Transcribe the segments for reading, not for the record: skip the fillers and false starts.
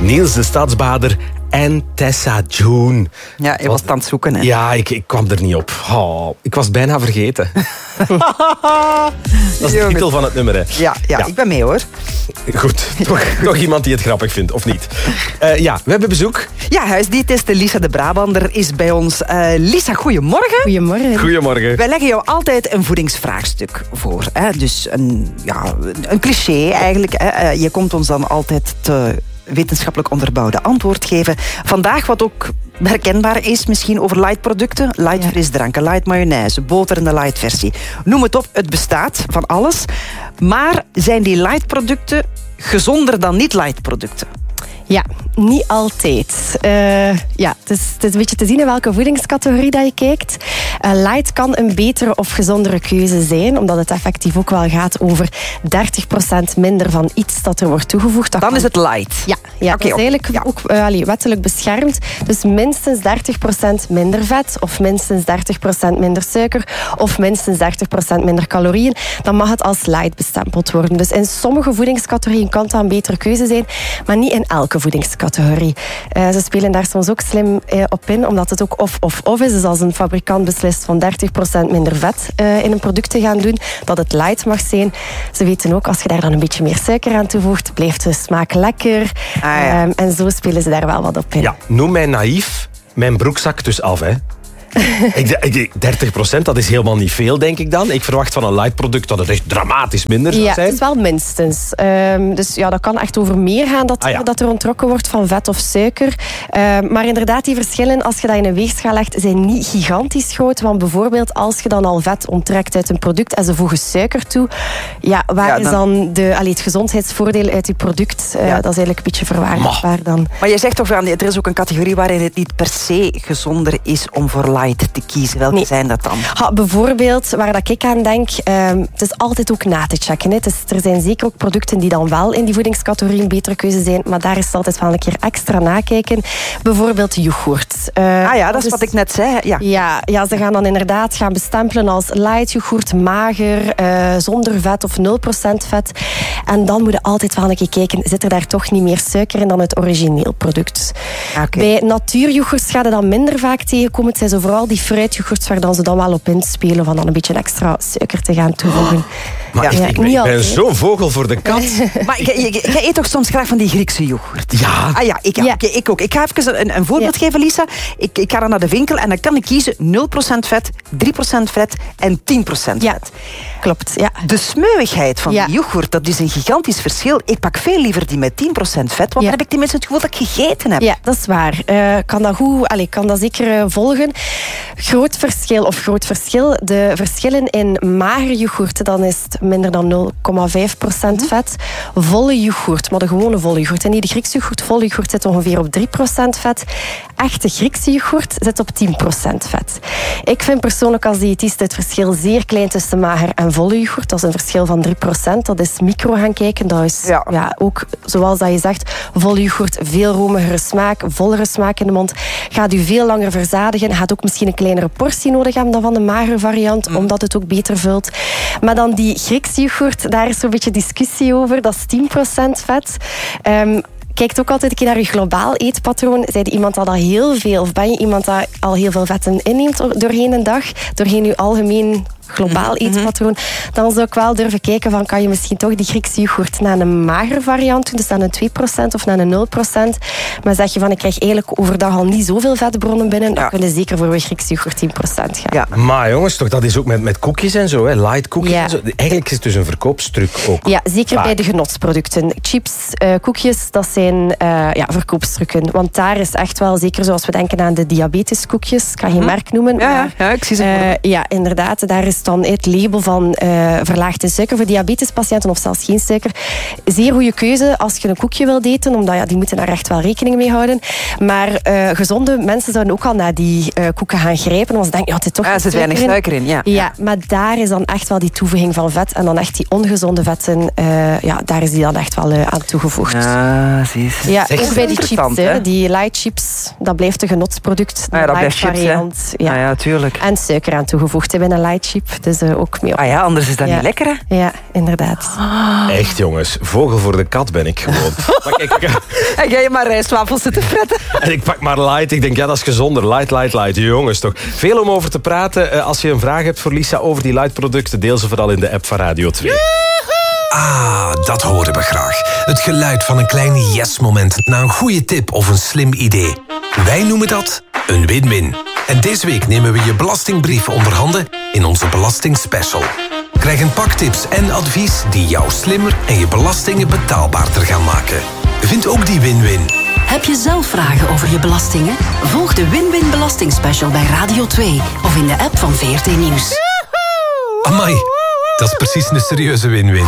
Niels de Stadsbader en Tessa June. Ja, je was het aan het zoeken, hè? Ja, ik kwam er niet op. Oh, ik was het bijna vergeten. Dat is de titel van het nummer, hè? Ja, ik ben mee, hoor. Goed, toch iemand die het grappig vindt, of niet? Ja, we hebben bezoek. Ja, huisdiëtiste Lisa de Brabander is bij ons. Lisa, goedemorgen. Goedemorgen. Goedemorgen. Wij leggen jou altijd een voedingsvraagstuk voor. Hè? Dus een cliché eigenlijk. Hè? Je komt ons dan altijd te wetenschappelijk onderbouwde antwoord geven. Vandaag wat ook herkenbaar is, misschien over light-producten. Light frisdranken, light mayonaise, boter in de light-versie. Noem het op, het bestaat van alles. Maar zijn die light-producten gezonder dan niet-light-producten? Ja, niet altijd. Het is een beetje te zien in welke voedingscategorie dat je kijkt. Light kan een betere of gezondere keuze zijn, omdat het effectief ook wel gaat over 30% minder van iets dat er wordt toegevoegd. Dan is het light. Ja, dat is eigenlijk ook wettelijk beschermd. Dus minstens 30% minder vet, of minstens 30% minder suiker, of minstens 30% minder calorieën. Dan mag het als light bestempeld worden. Dus in sommige voedingscategorieën kan dat een betere keuze zijn, maar niet in elke voedingscategorie. Ze spelen daar soms ook slim op in, omdat het ook of is. Dus als een fabrikant beslist van 30% minder vet in een product te gaan doen, dat het light mag zijn. Ze weten ook, als je daar dan een beetje meer suiker aan toevoegt, blijft de smaak lekker. En zo spelen ze daar wel wat op in. Ja, noem mij naïef, mijn broek zakt dus af, hè. 30%, dat is helemaal niet veel, denk ik dan. Ik verwacht van een light product dat het echt dramatisch minder zou zijn. Ja, het is wel minstens. Dus ja, dat kan echt over meer gaan dat er ontrokken wordt van vet of suiker. Maar inderdaad, die verschillen, als je dat in een weegschaal legt, zijn niet gigantisch groot. Want bijvoorbeeld, als je dan al vet onttrekt uit een product en ze voegen suiker toe, waar is dan het gezondheidsvoordeel uit die product? Dat is eigenlijk een beetje verwaarloosbaar dan. Maar je zegt toch, er is ook een categorie waarin het niet per se gezonder is om voor light te kiezen. Welke zijn dat dan? Bijvoorbeeld, waar dat ik aan denk, het is altijd ook na te checken. Hè. Er zijn zeker ook producten die dan wel in die voedingscategorie een betere keuze zijn, maar daar is het altijd wel een keer extra nakijken. Bijvoorbeeld yoghurt. Dat is wat ik net zei. Ja, ze gaan dan inderdaad gaan bestempelen als light yoghurt, mager, zonder vet of 0% vet. En dan moet je altijd wel een keer kijken, zit er daar toch niet meer suiker in dan het origineel product. Bij natuuryoghurts ga je dan minder vaak tegenkomen. Het zijn zo vooral die fruityoghurts waar dan ze dan wel op inspelen van dan een beetje extra suiker te gaan toevoegen. Maar ik ben zo'n vogel voor de kat. Maar jij eet toch soms graag van die Griekse yoghurt? Ja. Ik ook. Ik ga even een voorbeeld geven, Lisa. Ik ga dan naar de winkel en dan kan ik kiezen 0% vet, 3% vet en 10% vet. Ja, klopt. Ja. De smeuigheid van die yoghurt, dat is een gigantisch verschil. Ik pak veel liever die met 10% vet, want dan heb ik tenminste het gevoel dat ik gegeten heb. Ja, dat is waar. Kan dat zeker volgen. Groot verschil. De verschillen in magere yoghurt, dan is het minder dan 0,5% vet. Volle yoghurt, maar de gewone volle yoghurt. En niet de Griekse yoghurt. Volle yoghurt zit ongeveer op 3% vet. Echte Griekse yoghurt zit op 10% vet. Ik vind persoonlijk als diëtist het verschil zeer klein tussen mager en volle yoghurt. Dat is een verschil van 3%. Dat is micro gaan kijken. Dat is ook, zoals dat je zegt, volle yoghurt, veel romigere smaak, vollere smaak in de mond. Gaat u veel langer verzadigen. Gaat ook misschien een kleinere portie nodig hebben dan van de magere variant, omdat het ook beter vult. Maar dan die Griekse yoghurt, daar is zo'n beetje discussie over. Dat is 10% vet. Kijkt ook altijd een keer naar je globaal eetpatroon. Zijn je iemand dat al heel veel, of ben je iemand dat al heel veel vetten inneemt doorheen een dag? Doorheen je algemeen globaal eetpatroon, dan zou ik wel durven kijken van, kan je misschien toch die Griekse yoghurt naar een magere variant doen, dus naar een 2% of naar een 0%. Maar zeg je van, ik krijg eigenlijk overdag al niet zoveel vetbronnen binnen, dan kun je zeker voor een Griekse yoghurt 10% gaan. Ja. Maar jongens, toch, dat is ook met koekjes en zo, hè? Light koekjes en zo. Eigenlijk is het dus een verkoopstruc ook. Ja, zeker bij de genotsproducten. Chips, koekjes, dat zijn verkoopstrukken. Want daar is echt wel, zeker zoals we denken aan de diabeteskoekjes, ik ga geen merk noemen. Ja, ik zie ze. Inderdaad, daar is dan het label van verlaagd in suiker voor diabetespatiënten of zelfs geen suiker. Zeer goede keuze als je een koekje wilt eten, omdat die moeten daar echt wel rekening mee houden. Maar gezonde mensen zouden ook al naar die koeken gaan grijpen, want ze denken, het is toch er zit weinig suiker in. Ja, maar daar is dan echt wel die toevoeging van vet en dan echt die ongezonde vetten, daar is die dan echt wel aan toegevoegd. Zie je. Ja, ook bij die chips, die light chips, dat blijft een genotsproduct. Dat blijft chips, variant. Ja, tuurlijk. En suiker aan toegevoegd bij een light chip. dus ook mee op. Ah ja, anders is dat niet lekker, hè? Ja, inderdaad. Echt, jongens. Vogel voor de kat ben ik gewoon. Maar kijk, En ga je maar rijstwafels zitten fretten? en ik pak maar light. Ik denk, ja, dat is gezonder. Light. Jongens, toch. Veel om over te praten. Als je een vraag hebt voor Lisa over die light-producten, deel ze vooral in de app van Radio 2. Ah, dat horen we graag. Het geluid van een klein yes-moment na een goede tip of een slim idee. Wij noemen dat een win-win. En deze week nemen we je belastingbrief onder handen in onze belastingspecial. Krijg een pak tips en advies die jou slimmer en je belastingen betaalbaarder gaan maken. Vind ook die win-win. Heb je zelf vragen over je belastingen? Volg de Win-Win Belastingspecial bij Radio 2 of in de app van VRT Nieuws. Amai, dat is precies een serieuze win-win.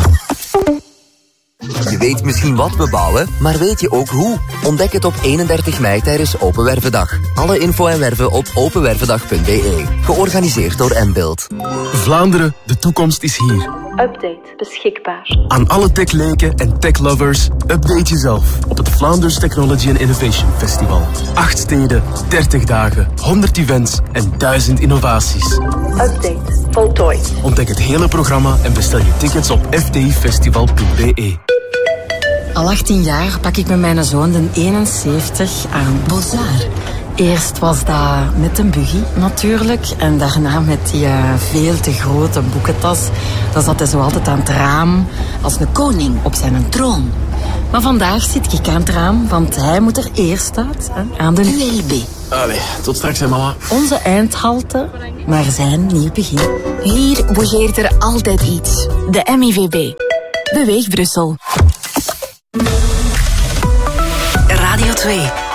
Je weet misschien wat we bouwen, maar weet je ook hoe? Ontdek het op 31 mei tijdens Open Wervendag. Alle info en werven op openwervendag.be. Georganiseerd door Mbuild. Vlaanderen, de toekomst is hier. Update beschikbaar. Aan alle techleken en techlovers, update jezelf op het Vlaanders Technology and Innovation Festival. 8 steden, 30 dagen, 100 events en 1000 innovaties. Update voltooid. Ontdek het hele programma en bestel je tickets op fdifestival.be. Al 18 jaar pak ik met mijn zoon de 71 aan Bozar. Eerst was dat met een buggy natuurlijk. En daarna met die veel te grote boekentas. Dan zat hij zo altijd aan het raam als een koning op zijn troon. Maar vandaag zit ik aan het raam, want hij moet er eerst uit, aan de ULB. Allee, tot straks hè mama. Onze eindhalte, maar zijn nieuw begin. Hier bougeert er altijd iets. De MIVB. Beweeg Brussel. Radio 2.